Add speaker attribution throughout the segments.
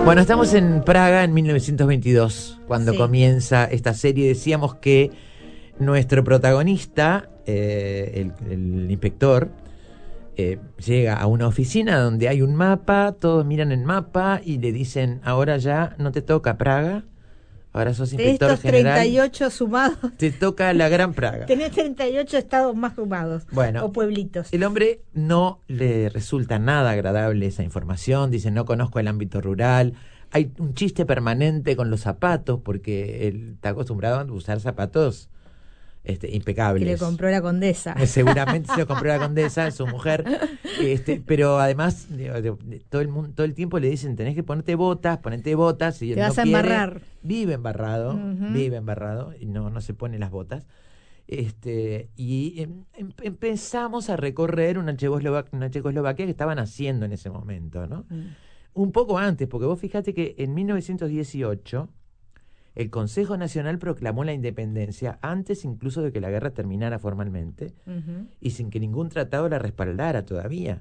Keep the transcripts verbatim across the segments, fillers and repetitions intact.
Speaker 1: Bueno, estamos en Praga en mil novecientos veintidós, cuando sí. comienza esta serie. Decíamos que nuestro protagonista, eh, el, el inspector, eh, llega a una oficina donde hay un mapa, todos miran el mapa y le dicen, ahora ya no te toca Praga, ahora sos inspector
Speaker 2: de estos
Speaker 1: general.
Speaker 2: treinta y ocho sumados.
Speaker 1: Te toca la Gran Praga.
Speaker 2: Tenés treinta y ocho estados más sumados.
Speaker 1: Bueno,
Speaker 2: o pueblitos.
Speaker 1: El hombre no le resulta nada agradable esa información. Dice, no conozco el ámbito rural. Hay un chiste permanente con los zapatos, porque él está acostumbrado a usar zapatos este, impecables.
Speaker 2: Que le compró la condesa.
Speaker 1: Seguramente se lo compró la condesa, su mujer. Este, pero además, de, de, de, todo el mundo, todo el tiempo le dicen, tenés que ponerte botas, ponerte botas. Y él
Speaker 2: Te vas
Speaker 1: no
Speaker 2: a
Speaker 1: quiere,
Speaker 2: embarrar.
Speaker 1: Vive embarrado,
Speaker 2: Uh-huh.
Speaker 1: vive embarrado, y no, no se pone las botas. Este, y em, em, empezamos a recorrer una Checoslovaquia, una Checoslovaquia que estaban haciendo en ese momento, ¿no? Uh-huh. Un poco antes, porque vos fíjate que en mil novecientos dieciocho el Consejo Nacional proclamó la independencia antes incluso de que la guerra terminara formalmente, uh-huh. y sin que ningún tratado la respaldara todavía.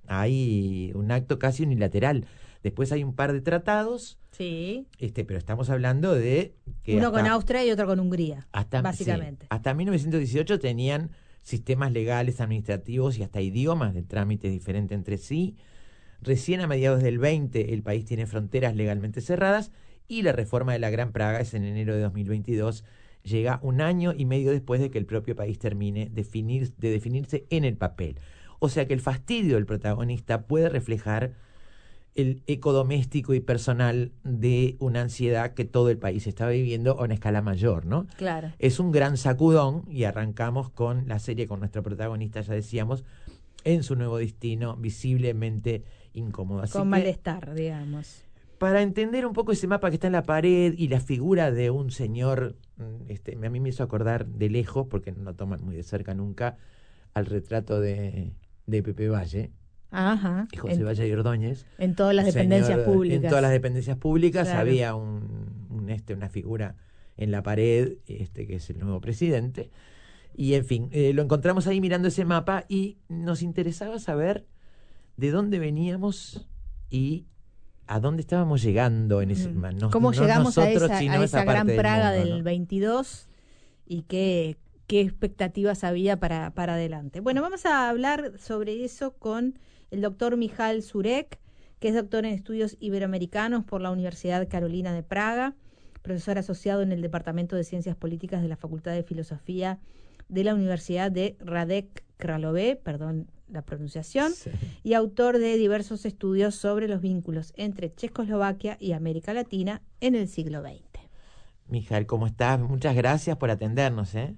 Speaker 1: Hay un acto casi unilateral. Después hay un par de tratados,
Speaker 2: sí,
Speaker 1: este, pero estamos hablando de que
Speaker 2: uno
Speaker 1: hasta,
Speaker 2: con Austria y otro con Hungría,
Speaker 1: hasta,
Speaker 2: básicamente.
Speaker 1: Sí, hasta mil novecientos dieciocho tenían sistemas legales, administrativos y hasta idiomas de trámite diferentes entre sí. Recién a mediados del veinte el país tiene fronteras legalmente cerradas y la reforma de la Gran Praga es en enero de dos mil veintidós. Llega un año y medio después de que el propio país termine definir, de definirse en el papel. O sea que el fastidio del protagonista puede reflejar el eco doméstico y personal de una ansiedad que todo el país está viviendo a una escala mayor, ¿no?
Speaker 2: Claro.
Speaker 1: Es un gran sacudón y arrancamos con la serie con nuestro protagonista, ya decíamos, en su nuevo destino, visiblemente incómodo. Así
Speaker 2: con
Speaker 1: que,
Speaker 2: malestar, digamos.
Speaker 1: Para entender un poco ese mapa que está en la pared y la figura de un señor, este, a mí me hizo acordar de lejos, porque no lo toman muy de cerca nunca, al retrato de, de Pepe Valle.
Speaker 2: Ajá.
Speaker 1: Y José
Speaker 2: en,
Speaker 1: Valle y Ordóñez.
Speaker 2: En todas las dependencias
Speaker 1: señor,
Speaker 2: públicas.
Speaker 1: En todas las dependencias públicas, claro. Había un, un este, una figura en la pared, este, que es el nuevo presidente. Y en fin, eh, lo encontramos ahí mirando ese mapa y nos interesaba saber de dónde veníamos y a dónde estábamos llegando en ese
Speaker 2: mm.
Speaker 1: no,
Speaker 2: ¿Cómo
Speaker 1: no
Speaker 2: llegamos
Speaker 1: nosotros,
Speaker 2: a esa,
Speaker 1: sino
Speaker 2: a esa
Speaker 1: esa
Speaker 2: gran Praga
Speaker 1: del, mundo,
Speaker 2: del
Speaker 1: ¿no?
Speaker 2: veintidós y qué, qué expectativas había para, para adelante? Bueno, vamos a hablar sobre eso con el doctor Michal Zurek, que es doctor en estudios iberoamericanos por la Universidad Carolina de Praga, profesor asociado en el Departamento de Ciencias Políticas de la Facultad de Filosofía de la Universidad de Radek Králové, perdón la pronunciación, sí. y autor de diversos estudios sobre los vínculos entre Checoslovaquia y América Latina en el siglo veinte.
Speaker 1: Michal, ¿cómo estás? Muchas gracias por atendernos, ¿eh?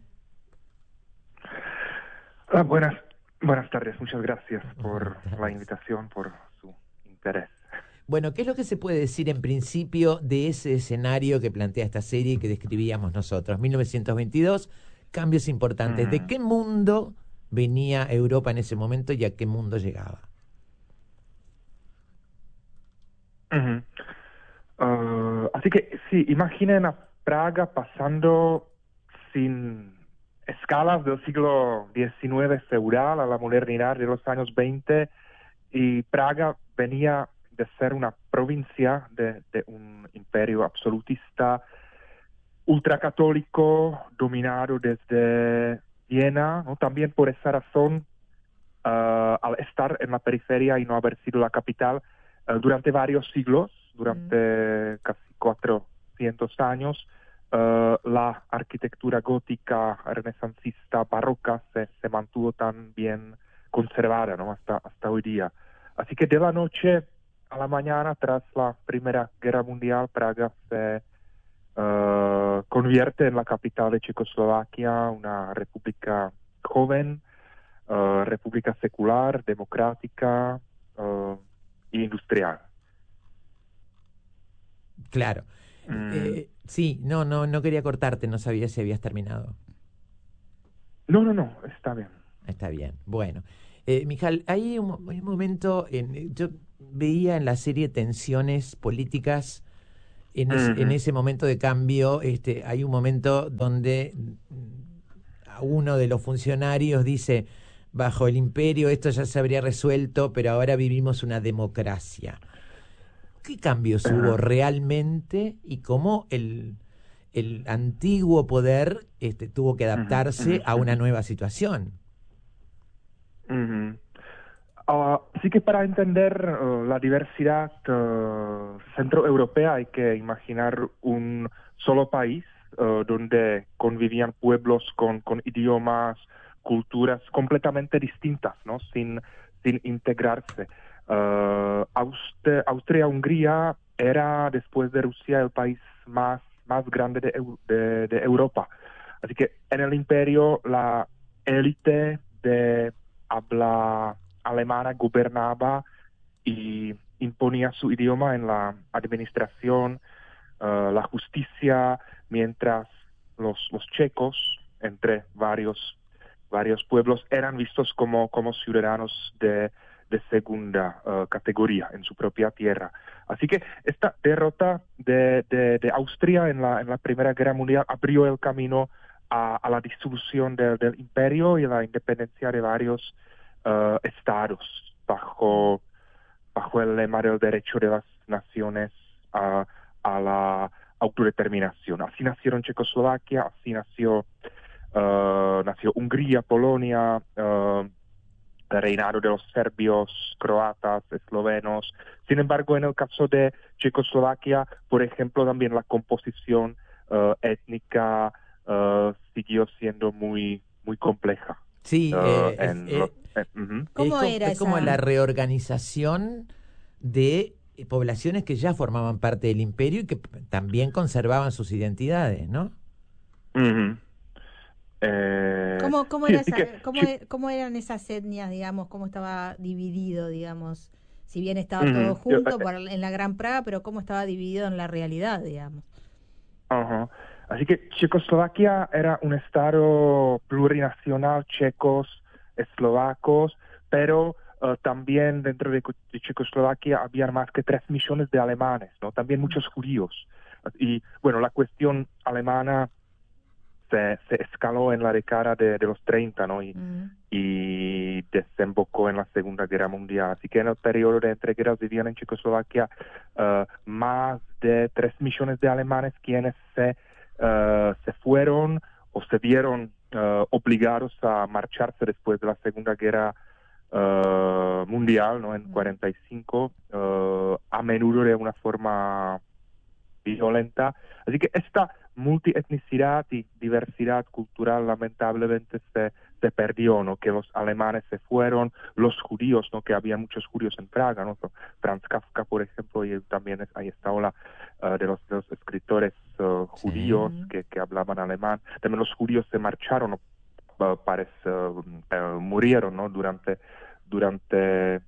Speaker 3: Ah, buenas, buenas tardes, muchas gracias por tardes. la invitación, por su interés.
Speaker 1: Bueno, ¿qué es lo que se puede decir en principio de ese escenario que plantea esta serie y que describíamos nosotros? mil novecientos veintidós, cambios importantes. Mm. ¿De qué mundo venía Europa en ese momento y a qué mundo llegaba?
Speaker 3: Uh-huh. Uh, así que sí, imaginen a Praga pasando sin escalas del siglo diecinueve feudal a la modernidad de los años veinte, y Praga venía de ser una provincia de, de un imperio absolutista ultracatólico dominado desde Viena, ¿no? También por esa razón, uh, al estar en la periferia y no haber sido la capital uh, durante varios siglos, durante mm. casi cuatrocientos años, uh, la arquitectura gótica, renacencista, barroca se, se mantuvo tan bien conservada, ¿no? hasta, hasta hoy día. Así que de la noche a la mañana, tras la Primera Guerra Mundial, Praga se Uh, convierte en la capital de Checoslovaquia, una república joven, uh, república secular, democrática uh, e industrial.
Speaker 1: Claro. Mm. Eh, sí, no, no, no quería cortarte, no sabía si habías terminado.
Speaker 3: No, no, no, está bien.
Speaker 1: Está bien, bueno. Eh, Michal, hay un, hay un momento, en, yo veía en la serie tensiones políticas. En, es, uh-huh. en ese momento de cambio, este, hay un momento donde uno de los funcionarios dice, bajo el imperio esto ya se habría resuelto, pero ahora vivimos una democracia. ¿Qué cambios uh-huh. hubo realmente y cómo el, el antiguo poder este, tuvo que adaptarse uh-huh. a una nueva situación?
Speaker 3: Uh-huh. Uh, así que para entender uh, la diversidad uh, centroeuropea hay que imaginar un solo país uh, donde convivían pueblos con, con idiomas, culturas completamente distintas, ¿no? Sin, sin integrarse. Uh, Aust- Austria-Hungría era, después de Rusia, el país más, más grande de, de, de Europa. Así que en el imperio la élite de habla alemana gobernaba y imponía su idioma en la administración, uh, la justicia, mientras los, los checos, entre varios, varios pueblos, eran vistos como, como ciudadanos de, de segunda uh, categoría en su propia tierra. Así que esta derrota de, de, de Austria en la, en la Primera Guerra Mundial abrió el camino a, a la disolución del, del imperio y a la independencia de varios Uh, estados bajo, bajo el lema del derecho de las naciones uh, a la autodeterminación. Así nacieron Checoslovaquia, así nació, uh, nació Hungría, Polonia, uh, el reinado de los serbios, croatas, eslovenos. Sin embargo, en el caso de Checoslovaquia, por ejemplo, también la composición uh, étnica uh, siguió siendo muy, muy compleja.
Speaker 1: Sí,
Speaker 3: Uh,
Speaker 1: eh,
Speaker 3: en
Speaker 1: eh,
Speaker 3: los, eh, uh-huh.
Speaker 2: ¿Cómo
Speaker 1: es,
Speaker 2: era
Speaker 1: es
Speaker 2: esa?
Speaker 1: como la reorganización de poblaciones que ya formaban parte del imperio y que también conservaban sus identidades, ¿no?
Speaker 3: Uh-huh. Eh,
Speaker 2: ¿Cómo, cómo,
Speaker 3: sí,
Speaker 2: era esa,
Speaker 3: que,
Speaker 2: cómo,
Speaker 3: sí.
Speaker 2: cómo eran esas etnias, digamos? ¿Cómo estaba dividido, digamos? Si bien estaba
Speaker 3: Uh-huh.
Speaker 2: todo junto
Speaker 3: Yo, eh,
Speaker 2: por, en la Gran Praga, pero ¿cómo estaba dividido en la realidad, digamos?
Speaker 3: Uh-huh. Así que Checoslovaquia era un estado plurinacional, checos, eslovacos, pero uh, también dentro de, de Checoslovaquia había más que tres millones de alemanes, ¿no? También muchos judíos. Y bueno, la cuestión alemana se, se escaló en la década de, de los treinta, ¿no? Y, mm. y desembocó en la Segunda Guerra Mundial. Así que en el periodo de entreguerras vivían en Checoslovaquia uh, más de tres millones de alemanes quienes se, uh, se fueron o se vieron uh, obligados a marcharse después de la Segunda Guerra uh, Mundial, ¿no? En mm. cuarenta y cinco, uh, a menudo de una forma violenta. Así que esta multietnicidad y diversidad cultural lamentablemente se, se perdió, ¿no? Que los alemanes se fueron, los judíos, ¿no? Que había muchos judíos en Praga, ¿no? Franz Kafka, por ejemplo, y también es, ahí está la uh, de, los, de los escritores uh, judíos sí. que, que hablaban alemán. También los judíos se marcharon, uh, parece, uh, uh, murieron, ¿no? Durante, durante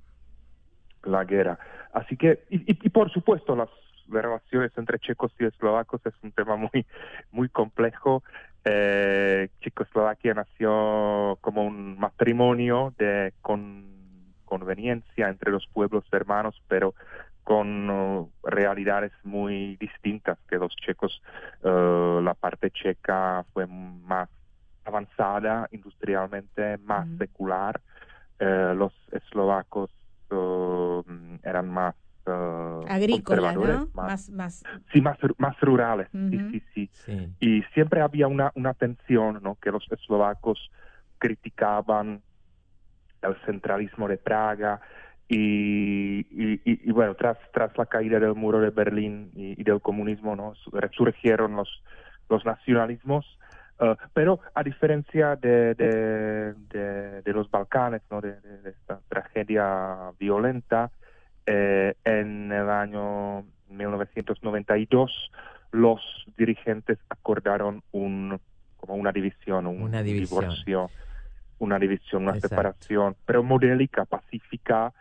Speaker 3: la guerra. Así que, y, y, y por supuesto, las las relaciones entre checos y eslovacos es un tema muy, muy complejo. Eh, Checoslovaquia nació como un matrimonio de con, conveniencia entre los pueblos hermanos, pero con uh, realidades muy distintas que los checos. Uh, la parte checa fue más avanzada industrialmente, más mm. secular. Uh, los eslovacos uh, eran más Uh,
Speaker 2: agrícolas, ¿no?
Speaker 3: Más,
Speaker 2: más, más...
Speaker 3: Sí, más, más rurales, uh-huh. sí, sí, sí,
Speaker 1: sí.
Speaker 3: Y siempre había una, una tensión, ¿no? Que los eslovacos criticaban el centralismo de Praga y, y, y, y bueno, tras, tras la caída del muro de Berlín y, y del comunismo, ¿no? Resurgieron los, los nacionalismos. Uh, pero a diferencia de, de, de, de los Balcanes, ¿no? De, de, de esta tragedia violenta, Eh, en el año mil novecientos noventa y dos los dirigentes acordaron un como una división, un
Speaker 1: una división.
Speaker 3: divorcio, una división, una
Speaker 1: Exacto.
Speaker 3: separación, pero modélica, pacífica,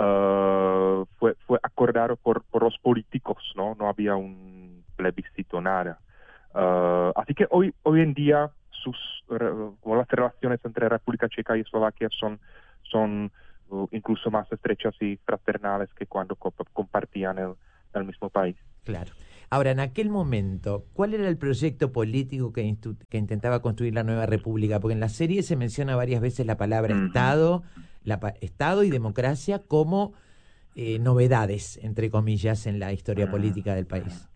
Speaker 3: uh, fue fue acordado por por los políticos, no no había un plebiscito, nada. Uh, así que hoy hoy en día sus uh, las relaciones entre República Checa y Eslovaquia son son incluso más estrechas y fraternales que cuando comp- compartían el, el mismo país.
Speaker 1: Claro. Ahora, en aquel momento, ¿cuál era el proyecto político que, instu- que intentaba construir la nueva república? Porque en la serie se menciona varias veces la palabra
Speaker 3: Uh-huh.
Speaker 1: Estado, la pa- Estado y democracia como eh, novedades, entre comillas, en la historia política del país.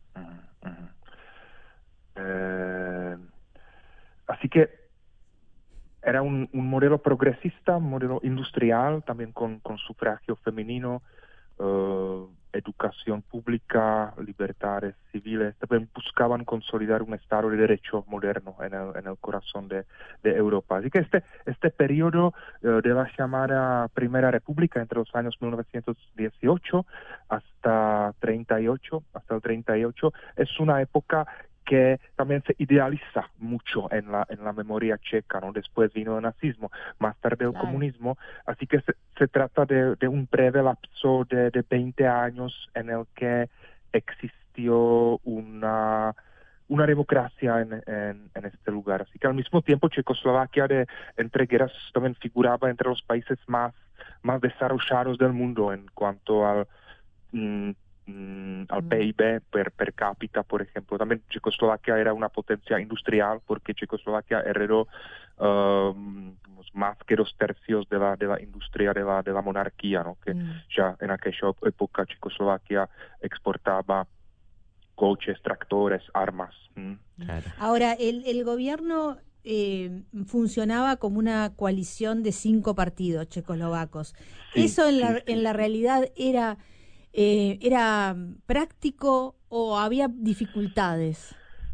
Speaker 3: Eh, así que era un, un modelo progresista, un modelo industrial, también con, con sufragio femenino, uh, educación pública, libertades civiles. También buscaban consolidar un Estado de Derecho moderno en el, en el corazón de, de Europa. Así que este, este periodo uh, de la llamada Primera República, entre los años mil novecientos dieciocho hasta treinta y ocho, hasta el treinta y ocho, es una época que también se idealiza mucho en la en la memoria checa, ¿no? Después vino el nazismo, más tarde el
Speaker 2: Claro.
Speaker 3: comunismo, así que se, se trata de, de un breve lapso de, de veinte años en el que existió una una democracia en, en, en este lugar. Así que al mismo tiempo Checoslovaquia de, entre guerras también figuraba entre los países más, más desarrollados del mundo en cuanto al mm, al P I B per, per cápita, por ejemplo. También Checoslovaquia era una potencia industrial porque Checoslovaquia heredó um, más que dos tercios de la, de la industria de la, de la monarquía, ¿no? Que mm. ya en aquella época Checoslovaquia exportaba coches, tractores, armas. ¿Mm?
Speaker 2: Claro. Ahora, el, el gobierno eh, funcionaba como una coalición de cinco partidos checoslovacos. Sí, ¿Eso en la, sí, sí, en la realidad era... Eh, ¿Era práctico o había dificultades?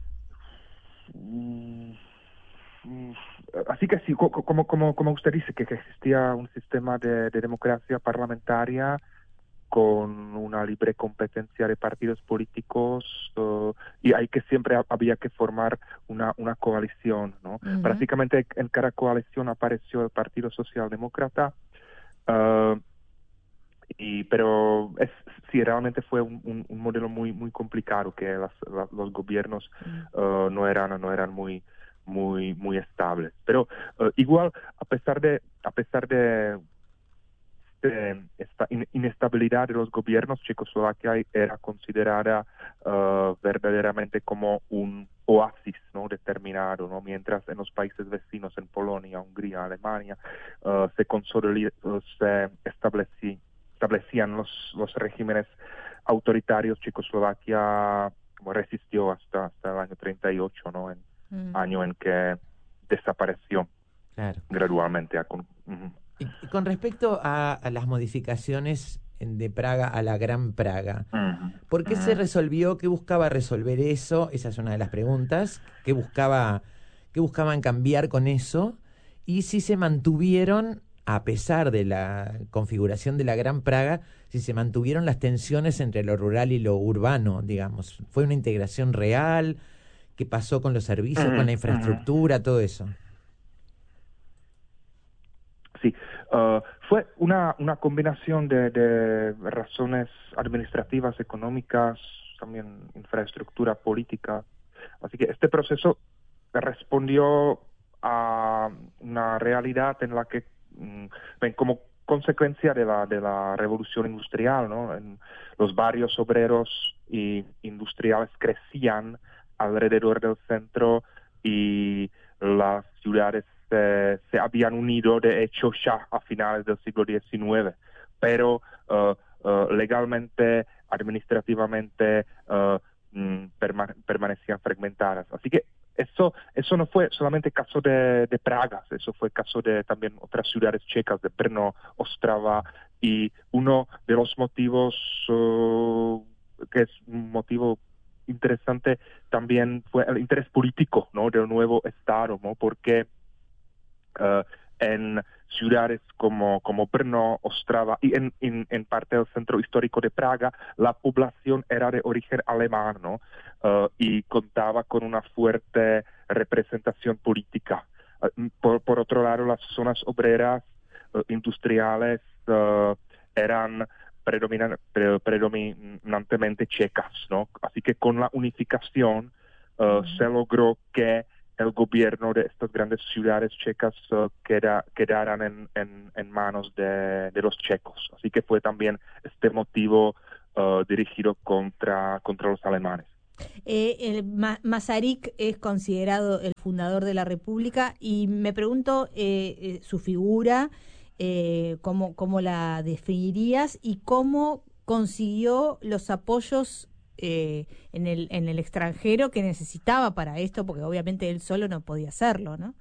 Speaker 3: Así que sí, como, como, como usted dice, que existía un sistema de, de democracia parlamentaria con una libre competencia de partidos políticos uh, y hay que siempre había que formar una, una coalición, ¿no? Uh-huh. Prácticamente en cada coalición apareció el Partido Socialdemócrata, uh, Y, pero es, sí, realmente fue un, un, un modelo muy muy complicado, que las, la, los gobiernos uh, no eran no eran muy muy muy estables. Pero uh, igual, a pesar de a pesar de, de esta in, inestabilidad de los gobiernos, Checoslovaquia era considerada uh, verdaderamente como un oasis, ¿no? Determinado, ¿no? Mientras en los países vecinos, en Polonia, Hungría, Alemania, uh, se consolidó, uh, se estableció establecían los, los regímenes autoritarios. Checoslovaquia como resistió hasta, hasta el año treinta y ocho, ¿no? En, mm. año en que desapareció claro. gradualmente. Uh-huh.
Speaker 1: Y con respecto a, a las modificaciones de Praga a la Gran Praga, uh-huh. ¿por qué uh-huh. se resolvió? ¿Qué buscaba resolver eso? Esa es una de las preguntas. ¿Qué buscaba, qué buscaban cambiar con eso? Y si se mantuvieron, a pesar de la configuración de la Gran Praga, si se mantuvieron las tensiones entre lo rural y lo urbano, digamos. ¿Fue una integración real? ¿Qué pasó con los servicios, con la infraestructura, todo eso?
Speaker 3: Sí, uh, fue una, una combinación de, de razones administrativas, económicas, también infraestructura política. Así que este proceso respondió a una realidad en la que como consecuencia de la de la revolución industrial, ¿no? En los barrios obreros y industriales crecían alrededor del centro y las ciudades eh, se habían unido, de hecho, ya a finales del siglo diecinueve, pero uh, uh, legalmente, administrativamente uh, mm, perma- permanecían fragmentadas. Así que Eso, eso no fue solamente caso de, de Praga, eso fue caso de también otras ciudades checas, de Brno, Ostrava, y uno de los motivos, uh, que es un motivo interesante, también fue el interés político, ¿no? Del nuevo Estado, ¿no? Porque uh, en ciudades como, como Brno, Ostrava y en, en, en parte del centro histórico de Praga, la población era de origen alemán, ¿no? Uh, y contaba con una fuerte representación política. Uh, por, por otro lado, las zonas obreras, uh, industriales, uh, eran predominan, pre, predominantemente checas, ¿no? Así que con la unificación uh, mm. se logró que el gobierno de estas grandes ciudades checas uh, queda, quedaran en, en, en manos de, de los checos. Así que fue también este motivo uh, dirigido contra, contra los alemanes.
Speaker 2: Eh, el Ma- Masaryk es considerado el fundador de la República y me pregunto eh, eh, su figura eh, cómo, cómo la definirías y cómo consiguió los apoyos eh, en el en el extranjero que necesitaba para esto, porque obviamente él solo no podía hacerlo, ¿no?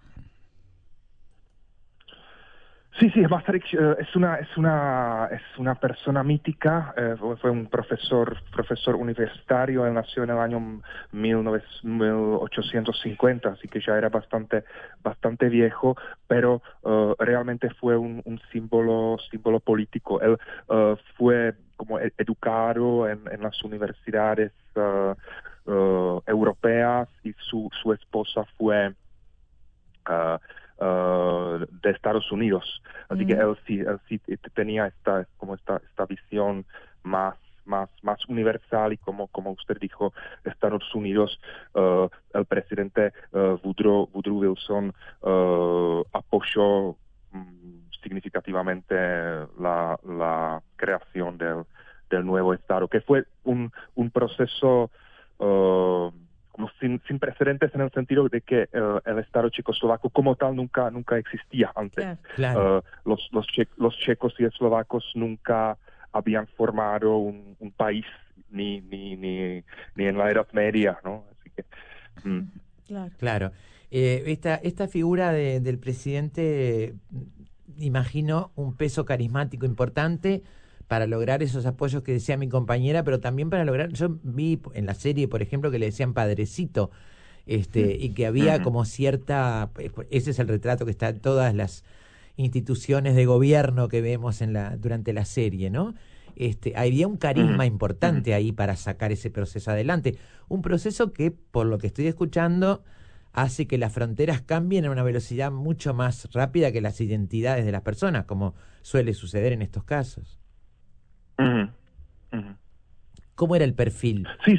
Speaker 3: Sí, sí, Masaryk eh, es una es una es una persona mítica. Eh, fue fue un profesor profesor universitario. Él nació en el año mil ochocientos cincuenta, así que ya era bastante bastante viejo, pero eh, realmente fue un, un símbolo símbolo político. Él eh, fue como e- educado en, en las universidades eh, eh, europeas, y su su esposa fue Uh, uh, de Estados Unidos, así
Speaker 2: Mm.
Speaker 3: que él sí, él sí tenía esta como esta esta visión más más más universal, y como como usted dijo, Estados Unidos, uh, el presidente uh, Woodrow Woodrow Wilson uh, apoyó um, significativamente la la creación del del nuevo estado, que fue un un proceso uh, como sin, sin precedentes, en el sentido de que uh, el Estado checoslovaco como tal nunca nunca existía antes.
Speaker 2: Claro.
Speaker 1: Claro.
Speaker 3: Uh, los, los, che, los checos y eslovacos nunca habían formado un, un país, ni, ni, ni, ni en la Edad Media, ¿no? Así que, mm.
Speaker 2: Claro.
Speaker 1: Claro. Eh, esta, esta figura de, del presidente, imagino un peso carismático importante para lograr esos apoyos que decía mi compañera, pero también para lograr, yo vi en la serie, por ejemplo, que le decían padrecito, este, y que había como cierta, ese es el retrato que está en todas las instituciones de gobierno que vemos en la, durante la serie, ¿no? Este, había un carisma importante ahí para sacar ese proceso adelante, un proceso que, por lo que estoy escuchando, hace que las fronteras cambien a una velocidad mucho más rápida que las identidades de las personas, como suele suceder en estos casos.
Speaker 3: Uh-huh. Uh-huh.
Speaker 1: ¿Cómo era el perfil?
Speaker 3: Sí.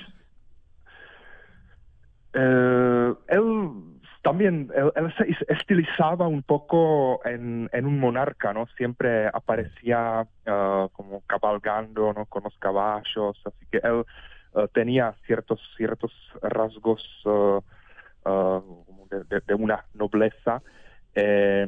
Speaker 3: Uh, él también él, él se estilizaba un poco en, en un monarca, ¿no? Siempre aparecía uh, como cabalgando, ¿no? Con los caballos, así que él uh, tenía ciertos ciertos rasgos uh, uh, de, de, de una nobleza, eh,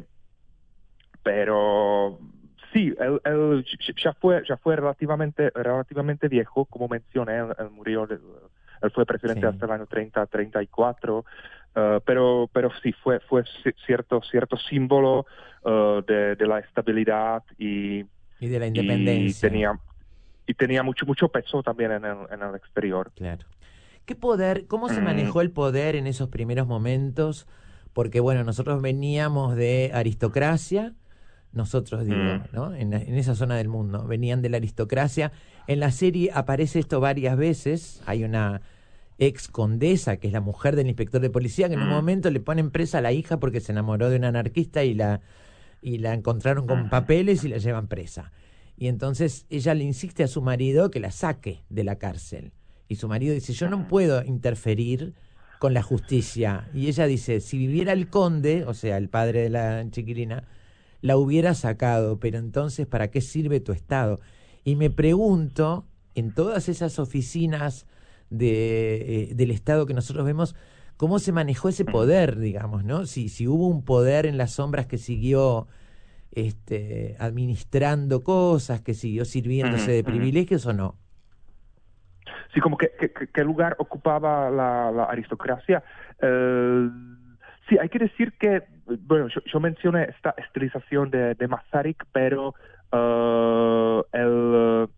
Speaker 3: pero sí, él, él ya fue ya fue relativamente relativamente viejo, como mencioné. Él, él murió de, él fue presidente sí. hasta el año treinta, treinta y cuatro, uh, pero pero sí fue fue cierto cierto símbolo uh, de, de la estabilidad y
Speaker 1: y de la independencia,
Speaker 3: y tenía y tenía mucho mucho peso también en el en el exterior.
Speaker 1: Claro. ¿Qué poder, cómo se manejó el poder en esos primeros momentos? Porque bueno, nosotros veníamos de aristocracia. Nosotros, digo, mm. ¿no? En, en esa zona del mundo, venían de la aristocracia. En la serie aparece esto varias veces. Hay una ex condesa, que es la mujer del inspector de policía, que en un momento le ponen presa a la hija porque se enamoró de un anarquista y la, y la encontraron con papeles y la llevan presa. Y entonces ella le insiste a su marido que la saque de la cárcel. Y su marido dice, yo no puedo interferir con la justicia. Y ella dice, si viviera el conde, o sea, el padre de la chiquilina, la hubiera sacado, pero entonces, ¿para qué sirve tu Estado? Y me pregunto, en todas esas oficinas de, eh, del Estado que nosotros vemos, ¿cómo se manejó ese poder, digamos, ¿no? Si, si hubo un poder en las sombras que siguió este, administrando cosas, que siguió sirviéndose de privilegios o no.
Speaker 3: Sí, como que, que, que lugar ocupaba la, la aristocracia. Uh, sí, hay que decir que, bueno, yo, yo mencioné esta estilización de, de Masaryk, pero uh, el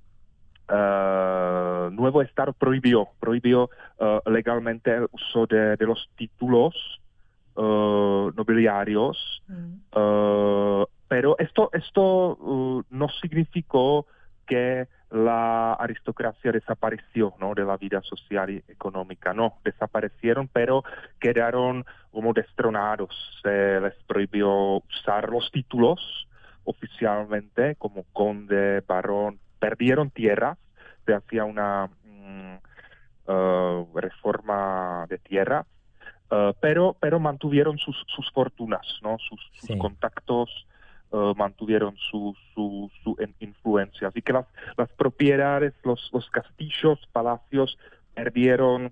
Speaker 3: uh, nuevo Estado prohibió, prohibió uh, legalmente el uso de, de los títulos uh, nobiliarios, mm. uh, pero esto, esto uh, no significó que la aristocracia desapareció, ¿no? De la vida social y económica. No, desaparecieron, pero quedaron como destronados. Se les prohibió usar los títulos oficialmente, como conde, barón. Perdieron tierras, se hacía una um, uh, reforma de tierra, uh, pero, pero mantuvieron sus, sus fortunas, ¿no? Sus, sus sí. contactos. Uh, mantuvieron su, su, su influencia. Así que las, las propiedades, los, los castillos, palacios, perdieron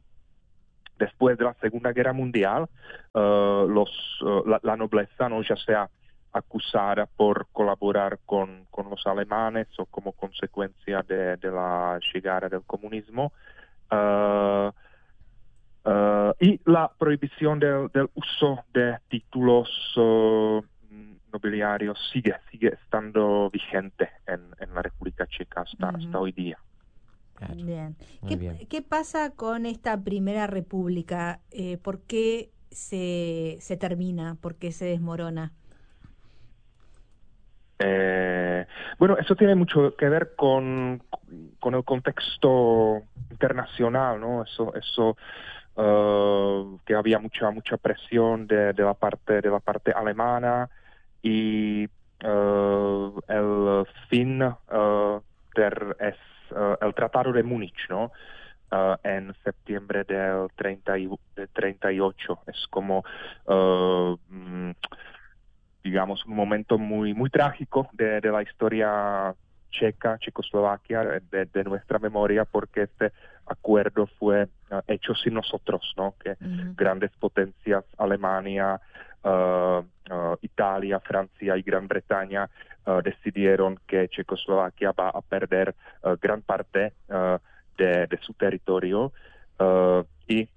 Speaker 3: después de la Segunda Guerra Mundial. Uh, los, uh, la, la nobleza, ¿no? Ya sea acusada por colaborar con, con los alemanes o como consecuencia de, de la llegada del comunismo. Uh, uh, y la prohibición del, del uso de títulos uh, nobiliarios sigue, sigue estando vigente en, en la República Checa hasta, uh-huh. hasta hoy día.
Speaker 2: Claro. Bien.
Speaker 1: Muy
Speaker 2: ¿Qué,
Speaker 1: bien.
Speaker 2: ¿Qué pasa con esta primera república? Eh, ¿Por qué se, se termina? ¿Por qué se desmorona?
Speaker 3: Eh, bueno, eso tiene mucho que ver con, con el contexto internacional, ¿no? Eso, eso uh, que había mucha mucha presión de, de la parte de la parte alemana y uh, el fin uh, der, es uh, el Tratado de Múnich, ¿no? Uh, en septiembre del treinta y, de treinta y ocho. Es como uh, mm, digamos, un momento muy muy trágico de, de la historia checa, Checoslovaquia, de, de nuestra memoria, porque este acuerdo fue uh, hecho sin nosotros, ¿no? Que uh-huh. grandes potencias, Alemania, uh, uh, Italia, Francia y Gran Bretaña uh, decidieron que Checoslovaquia va a perder uh, gran parte uh, de, de su territorio uh, y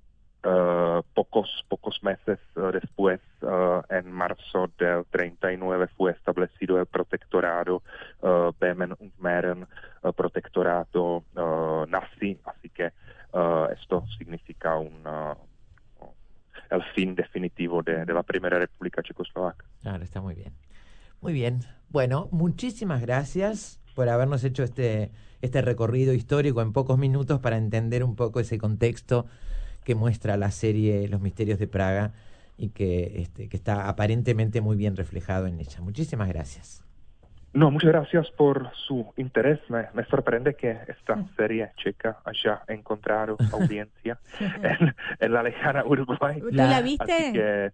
Speaker 3: Uh, pocos pocos meses uh, después, uh, en marzo del treinta y nueve, fue establecido el protectorado uh, Böhmen und Mähren, uh, protectorado uh, nazi, así que uh, esto significa un, uh, el fin definitivo de, de la Primera República Checoslovaca.
Speaker 1: Claro, está muy bien. Muy bien. Bueno, muchísimas gracias por habernos hecho este, este recorrido histórico en pocos minutos para entender un poco ese contexto que muestra la serie Los Misterios de Praga y que, este, que está aparentemente muy bien reflejado en ella. Muchísimas gracias.
Speaker 3: No, muchas gracias por su interés. Me, me sorprende que esta serie checa haya encontrado audiencia en, en la lejana Uruguay.
Speaker 2: ¿Tú la, la viste?
Speaker 3: Así que,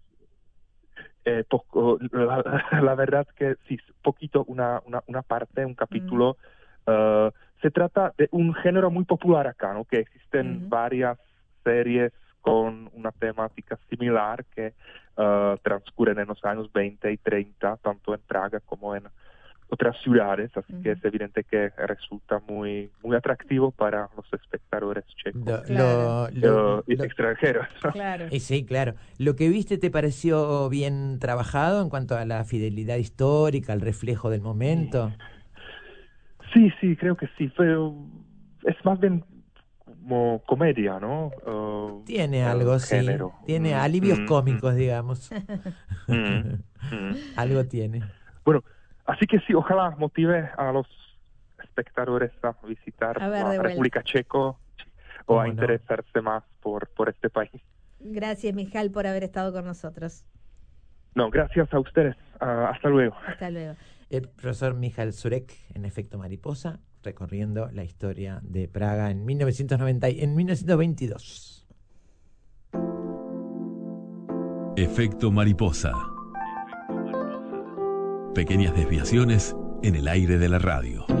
Speaker 3: eh, poco, la, la verdad que sí, poquito, una, una, una parte, un capítulo. Mm. Uh, se trata de un género muy popular acá, ¿no? Que existen mm. varias series con una temática similar que uh, transcurren en los años veinte y treinta, tanto en Praga como en otras ciudades, así uh-huh. que es evidente que resulta muy muy atractivo para los espectadores checos
Speaker 1: lo, claro. lo,
Speaker 3: uh, y
Speaker 1: lo,
Speaker 3: extranjeros.
Speaker 2: Claro.
Speaker 1: Y sí, claro. ¿Lo que viste te pareció bien trabajado en cuanto a la fidelidad histórica, al reflejo del momento?
Speaker 3: Sí, sí, creo que sí. Pero es más bien como comedia, ¿no? Uh,
Speaker 1: Tiene algo,
Speaker 3: género.
Speaker 1: sí. Tiene
Speaker 3: mm,
Speaker 1: alivios
Speaker 3: mm,
Speaker 1: cómicos,
Speaker 3: mm.
Speaker 1: digamos.
Speaker 3: mm, mm.
Speaker 1: Algo tiene.
Speaker 3: Bueno, así que sí, ojalá motive a los espectadores a visitar
Speaker 2: a ver,
Speaker 3: la República Checa o a interesarse no? más por, por este país.
Speaker 2: Gracias, Michal, por haber estado con nosotros.
Speaker 3: No, gracias a ustedes. Uh, hasta luego.
Speaker 2: Hasta luego.
Speaker 1: El profesor Michal Surek en Efecto Mariposa, recorriendo la historia de Praga en mil novecientos noventa y, en mil novecientos veintidós.
Speaker 4: Efecto Mariposa. Pequeñas desviaciones en el aire de la radio.